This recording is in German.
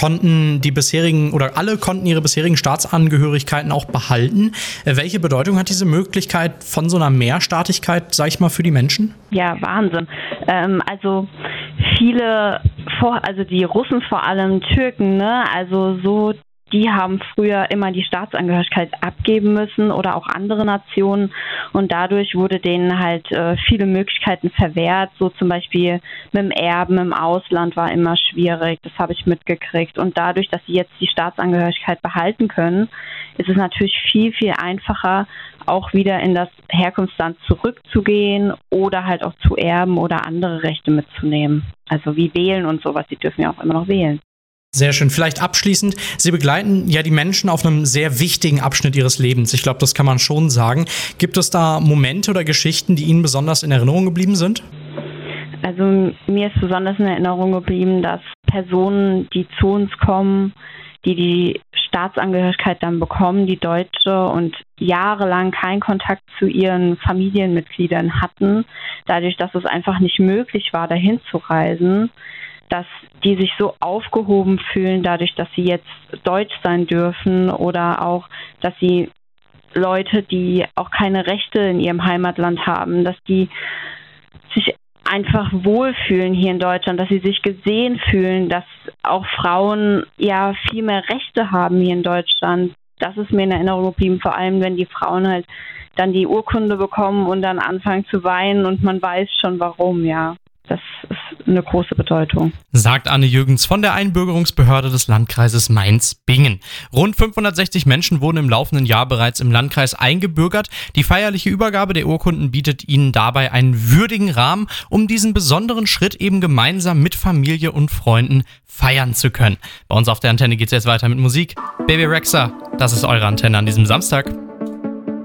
konnten alle konnten ihre bisherigen Staatsangehörigkeiten auch behalten. Welche Bedeutung hat diese Möglichkeit von so einer Mehrstaatlichkeit, sag ich mal, für die Menschen? Ja, Wahnsinn. Also die Russen, vor allem Türken, ne? Die haben früher immer die Staatsangehörigkeit abgeben müssen oder auch andere Nationen und dadurch wurde denen halt viele Möglichkeiten verwehrt, so zum Beispiel mit dem Erben im Ausland war immer schwierig, das habe ich mitgekriegt und dadurch, dass sie jetzt die Staatsangehörigkeit behalten können, ist es natürlich viel, viel einfacher, auch wieder in das Herkunftsland zurückzugehen oder halt auch zu erben oder andere Rechte mitzunehmen, also wie wählen und sowas, die dürfen ja auch immer noch wählen. Sehr schön. Vielleicht abschließend, Sie begleiten ja die Menschen auf einem sehr wichtigen Abschnitt ihres Lebens. Ich glaube, das kann man schon sagen. Gibt es da Momente oder Geschichten, die Ihnen besonders in Erinnerung geblieben sind? Also mir ist besonders in Erinnerung geblieben, dass Personen, die zu uns kommen, die Staatsangehörigkeit dann bekommen, die Deutsche und jahrelang keinen Kontakt zu ihren Familienmitgliedern hatten, dadurch, dass es einfach nicht möglich war, dahin zu reisen, dass die sich so aufgehoben fühlen, dadurch, dass sie jetzt deutsch sein dürfen oder auch, dass sie Leute, die auch keine Rechte in ihrem Heimatland haben, dass die sich einfach wohlfühlen hier in Deutschland, dass sie sich gesehen fühlen, dass auch Frauen ja viel mehr Rechte haben hier in Deutschland. Das ist mir in Erinnerung geblieben, vor allem wenn die Frauen halt dann die Urkunde bekommen und dann anfangen zu weinen und man weiß schon warum, ja. Das ist eine große Bedeutung. Sagt Anne Jürgens von der Einbürgerungsbehörde des Landkreises Mainz-Bingen. Rund 560 Menschen wurden im laufenden Jahr bereits im Landkreis eingebürgert. Die feierliche Übergabe der Urkunden bietet ihnen dabei einen würdigen Rahmen, um diesen besonderen Schritt eben gemeinsam mit Familie und Freunden feiern zu können. Bei uns auf der Antenne geht es jetzt weiter mit Musik. Bebe Rexha, das ist eure Antenne an diesem Samstag.